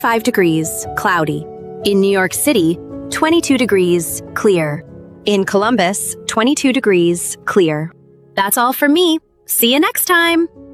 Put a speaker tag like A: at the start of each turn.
A: 5 degrees, cloudy. In New York City, 22 degrees, clear. In Columbus, 22 degrees, clear. That's all from me. See you next time.